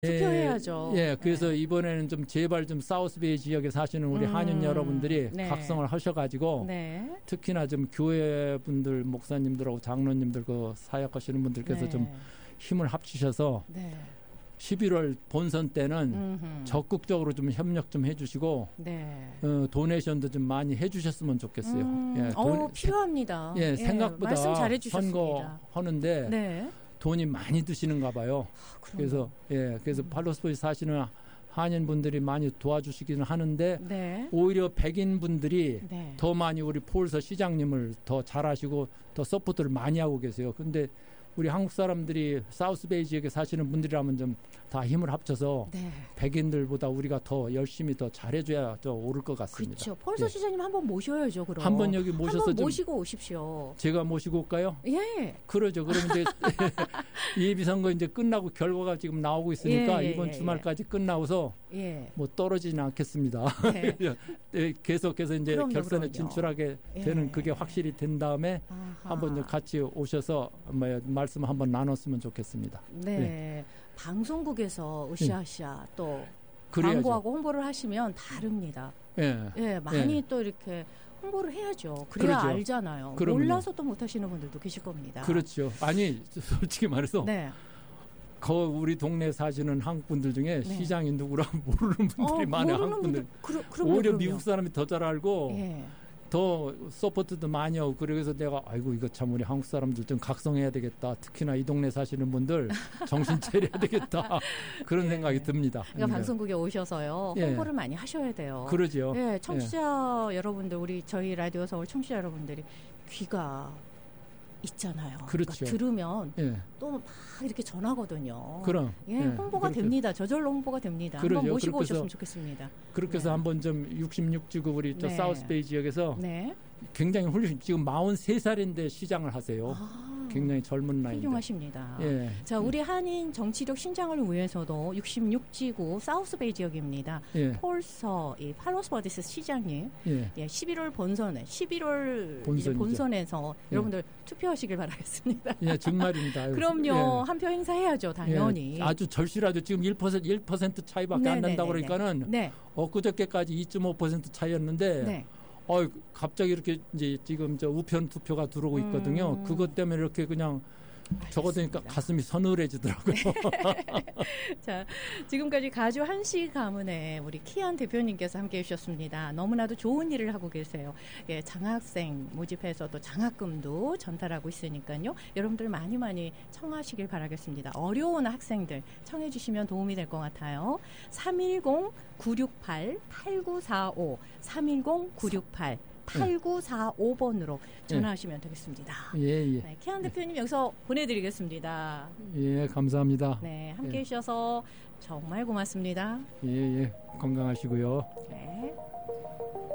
투표해야죠. 예, 그래서 이번에는 좀 제발 좀 사우스베이 지역에 사시는 우리 한인 여러분들이 각성을 하셔가지고 특히나 좀 교회분들, 목사님들하고 장로님들 그 사역하시는 분들께서 좀 힘을 합치셔서 11월 본선 때는 적극적으로 좀 협력 좀 해주시고 도네이션도 좀 많이 해주셨으면 좋겠어요. 예, 필요합니다. 예, 생각보다 말씀 잘해주셨습니다. 선거하는데 돈이 많이 드시는가 봐요. 그래서 그래서 팔로스포에 사시는 한인 분들이 많이 도와주시기는 하는데 오히려 백인 분들이 더 많이 우리 폴서 시장님을 더 잘하시고 더 서포트를 많이 하고 계세요. 근데 우리 한국 사람들이 사우스베이 지역에 사시는 분들이라면 좀 다 힘을 합쳐서 백인들보다 우리가 더 열심히 더 잘해줘야 더 오를 것 같습니다. 그렇죠. 폴서 시장님 한번 모셔야죠. 그럼 한번 여기 모셔서 한번 모시고 오십시오. 제가 모시고 올까요? 예. 그러죠. 그러면 이제 예비 선거 이제 끝나고 결과가 지금 나오고 있으니까 이번 주말까지 끝나고서 뭐 떨어지지는 않겠습니다. 계속해서 이제 결선에 진출하게 되는 그게 확실히 된 다음에 한번 이제 같이 오셔서 말씀 한번 나눴으면 좋겠습니다. 방송국에서 으쌰으쌰 또 광고하고 홍보를 하시면 다릅니다. 많이 또 이렇게 홍보를 해야죠. 그래야 알잖아요. 몰라서 또 못하시는 분들도 계실 겁니다. 그렇죠. 아니 솔직히 말해서 우리 동네에 사시는 한국 분들 중에 시장이 누구라 모르는 분들이 많아요. 한국 분들. 오히려 미국 사람이 더 잘 알고 더 서포트도 많이 하고 그래서 내가 아이고 이거 참 우리 한국 사람들 좀 각성해야 되겠다. 특히나 이 동네 사시는 분들 정신 차려야 되겠다. 그런 생각이 듭니다. 그러니까 방송국에 오셔서요. 홍보를 많이 하셔야 돼요. 그러죠. 청취자 여러분들 저희 라디오 서울 청취자 여러분들이 귀가 있잖아요. 그렇죠. 그러니까 들으면 또 막 이렇게 전하거든요. 그럼 홍보가 됩니다. 저절로 홍보가 됩니다. 한번 모시고 오셨으면 좋겠습니다. 그렇게 해서 한번 좀 66지구 우리 저 사우스베이 지역에서 굉장히 훌륭 지금 43살인데 시장을 하세요. 굉장히 젊은 나이인데. 훌륭하십니다. 자, 우리 한인 정치력 신장을 위해서도 66지구 사우스베이 지역입니다. 폴서 팔로스버디스 시장님 11월 본선에서 여러분들 투표하시길 바라겠습니다. 정말입니다. 그럼요. 한 표 행사해야죠. 당연히. 아주 절실하죠. 지금 1% 차이밖에 안 난다고 그러니까는 엊그저께까지 2.5% 차이였는데 갑자기 이렇게 이제 지금 저 우편 투표가 들어오고 있거든요. 그것 때문에 이렇게 그냥 적어두니까 가슴이 서늘해지더라고요. 자, 지금까지 가주 한시 가문의 우리 키안 대표님께서 함께해 주셨습니다. 너무나도 좋은 일을 하고 계세요. 장학생 모집해서 또 장학금도 전달하고 있으니까요. 여러분들 많이 청하시길 바라겠습니다. 어려운 학생들 청해 주시면 도움이 될 것 같아요. 310-968-8945 310-968-8945번으로 전화하시면 되겠습니다. 키안 대표님 여기서 보내드리겠습니다. 감사합니다. 함께해 주셔서 정말 고맙습니다. 건강하시고요.